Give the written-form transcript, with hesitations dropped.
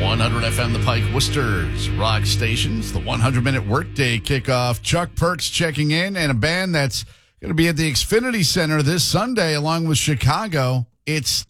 100 FM The Pike, Worcester's rock stations. The 100-minute workday kickoff. Chuck Perks checking in, and a band that's going to be at the Xfinity Center this Sunday along with Chicago. It's